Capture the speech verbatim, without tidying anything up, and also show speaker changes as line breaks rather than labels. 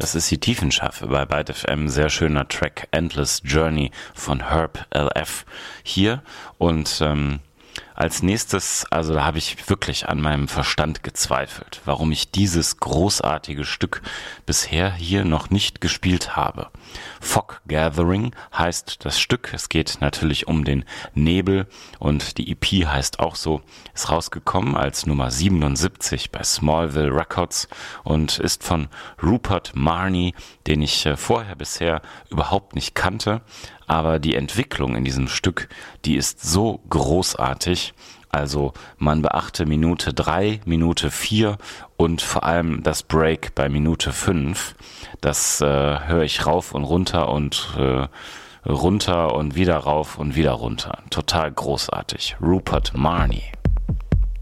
das ist die Tiefenschärfe bei Byte F M. Sehr schöner Track, Endless Journey von Herb L F hier. Und ähm, als nächstes, also da habe ich wirklich an meinem Verstand gezweifelt, warum ich dieses großartige Stück bisher hier noch nicht gespielt habe. Fog Gathering heißt das Stück. Es geht natürlich um den Nebel und die E P heißt auch so. Ist rausgekommen als Nummer siebenundsiebzig bei Smallville Records und ist von Rupert Marney, den ich äh, vorher bisher überhaupt nicht kannte. Aber die Entwicklung in diesem Stück, die ist so großartig. Also man beachte Minute drei, Minute vier und vor allem das Break bei Minute fünf. Das äh, höre ich rauf und runter und äh, runter und wieder rauf und wieder runter. Total großartig. Rupert Marney.